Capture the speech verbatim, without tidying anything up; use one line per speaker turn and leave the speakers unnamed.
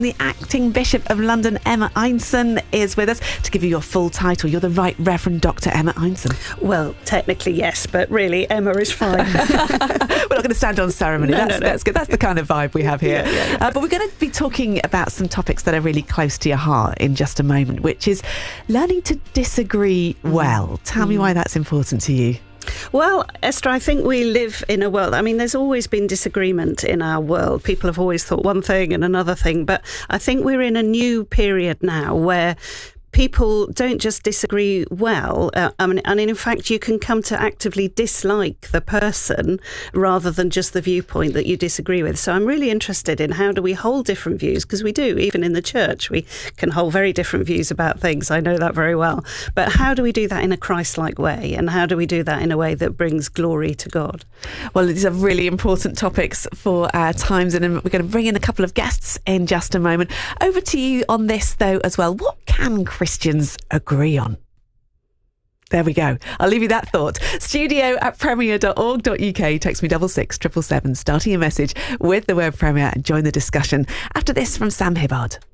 The acting Bishop of London, Emma Einson, is with us to give you your full title. You're the Right Reverend Doctor Emma Einson.
Well, technically yes, but really Emma is fine.
We're not going to stand on ceremony.
No,
that's,
no, no.
that's good. That's the kind of vibe we have here.
Yeah, yeah, yeah.
Uh, but we're going to be talking about some topics that are really close to your heart in just a moment, which is learning to disagree well. Tell me why that's important to you.
Well, Esther, I think we live in a world, I mean, there's always been disagreement in our world. People have always thought one thing and another thing, but I think we're in a new period now where people don't just disagree well, uh, I mean, and in fact, you can come to actively dislike the person rather than just the viewpoint that you disagree with. So I'm really interested in how do we hold different views, because we do, even in the church, we can hold very different views about things. I know that very well. But how do we do that in a Christ-like way? And how do we do that in a way that brings glory to God?
Well, these are really important topics for our times, and we're going to bring in a couple of guests in just a moment. Over to you on this, though, as well. What can Christians agree on? There we go. I'll leave you that thought. Studio at premier dot org dot uk. Text me double six triple seven, starting your message with the word Premier, and join the discussion after this from Sam Hibbard.